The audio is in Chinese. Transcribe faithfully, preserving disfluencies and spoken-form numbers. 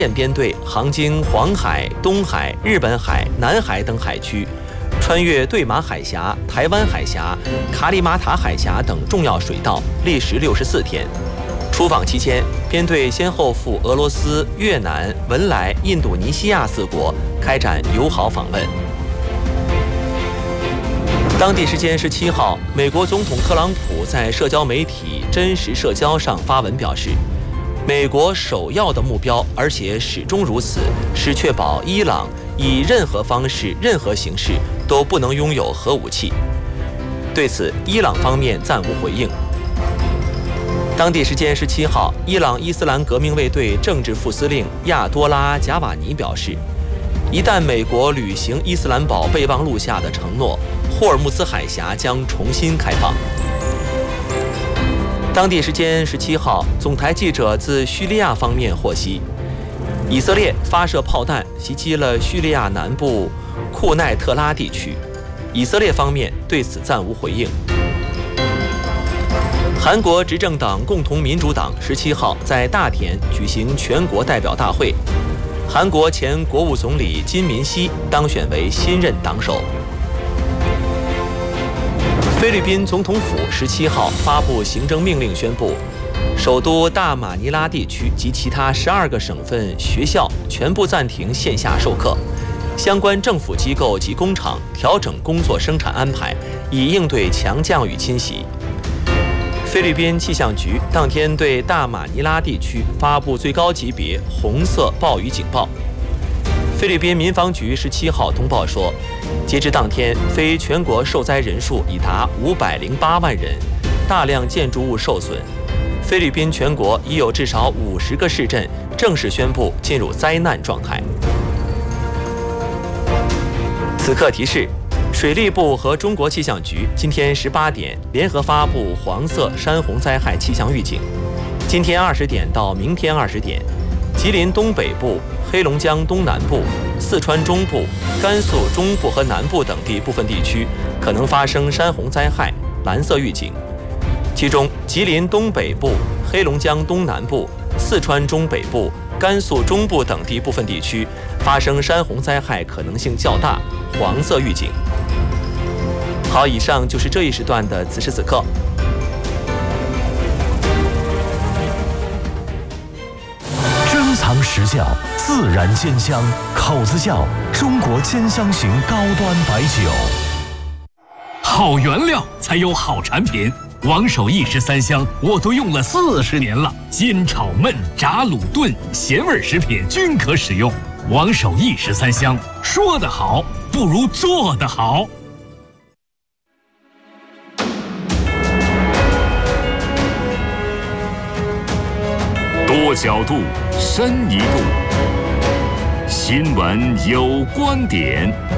舰编队航经黄海、东海、日本海、南海等海区，穿越对马海峡、台湾海峡、卡里马塔海峡等重要水道，历时六十四天。出访期间，编队先后赴俄罗斯、越南、文莱、印度尼西亚四国开展友好访问。当地时间十七号，美国总统特朗普在社交媒体真实社交上发文表示，美国首要的目标，而且始终如此，是确保伊朗以任何方式、任何形式都不能拥有核武器。对此，伊朗方面暂无回应。当地时间十七号，伊朗伊斯兰革命卫队政治副司令亚多拉·贾瓦尼表示，一旦美国履行伊斯兰堡备忘录下的承诺，霍尔木兹海峡将重新开放。当地时间十七号，总台记者自叙利亚方面获悉，以色列发射炮弹袭击了叙利亚南部库奈特拉地区，以色列方面对此暂无回应。韩国执政党共同民主党十七号在大田举行全国代表大会，韩国前国务总理金民熙当选为新任党首。菲律宾总统府十七号发布行政命令，宣布首都大马尼拉地区及其他十二个省份学校全部暂停线下授课，相关政府机构及工厂调整工作生产安排，以应对强降雨侵袭。菲律宾气象局当天对大马尼拉地区发布最高级别红色暴雨警报。菲律宾民防局十七号通报说，截至当天，非全国受灾人数已达五百零八万人，大量建筑物受损。菲律宾全国已有至少五十个市镇正式宣布进入灾难状态。此刻提示，水利部和中国气象局今天十八点联合发布黄色山洪灾害气象预警。今天二十点到明天二十点，吉林东北部、黑龙江东南部、四川中部、甘肃中部和南部等地部分地区可能发生山洪灾害，蓝色预警。其中，吉林东北部、黑龙江东南部、四川中北部、甘肃中部等地部分地区发生山洪灾害可能性较大，黄色预警。好，以上就是这一时段的此时此刻。 珍藏实窖，自然煎香，口子窖，中国煎香型高端白酒。 好原料才有好产品。王守义十三香我都用了四十年了，煎炒焖炸卤炖咸味食品均可使用。王守义十三香，说得好不如做得好。 多角度，深一度，新闻有观点。